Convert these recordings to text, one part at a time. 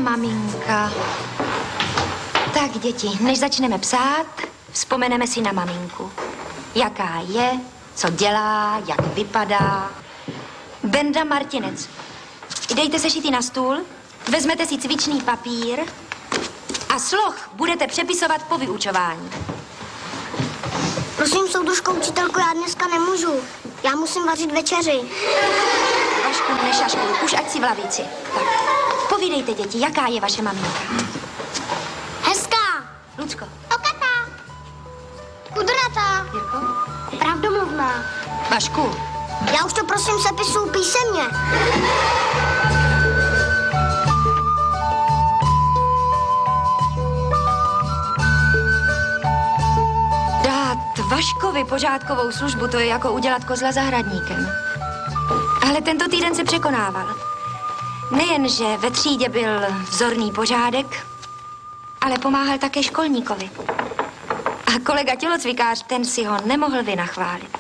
maminka. Tak, děti, než začneme psát, vzpomeneme si na maminku. Jaká je, co dělá, jak vypadá. Benda Martinec. Dejte sešity na stůl, vezmete si cvičný papír a sloh budete přepisovat po vyučování. Prosím, soudružko, učitelko, já dneska nemůžu. Já musím vařit večeři. Vašku, nešaškuju, už ať si v lavici. Tak, povídejte, děti, jaká je vaše maminka? Hezká. Lucko. Okatá. Kudratá. Jirko? Pravdomluvná. Vašku. Já už to prosím sepisuju písemně. Dát Vaškovi pořádkovou službu, to je jako udělat kozla zahradníkem. Ale tento týden se překonával. Nejenže ve třídě byl vzorný pořádek, ale pomáhal také školníkovi. A kolega tělocvikář, ten si ho nemohl vynachválit.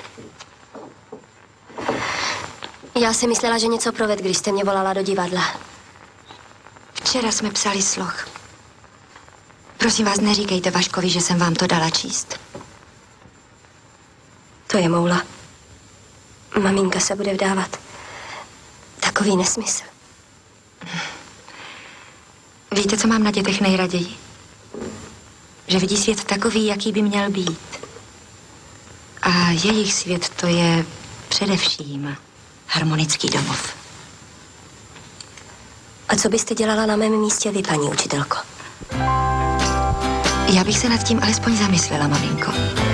Já si myslela, že něco proved, když jste mě volala do divadla. Včera jsme psali sloh. Prosím vás, neříkejte Vaškovi, že jsem vám to dala číst. To je moula. Maminka se bude vdávat. Takový nesmysl. Víte, co mám na dětech nejraději? Že vidí svět takový, jaký by měl být. A jejich svět to je především harmonický domov. A co byste dělala na mém místě vy, paní učitelko? Já bych se nad tím alespoň zamyslela, maminko.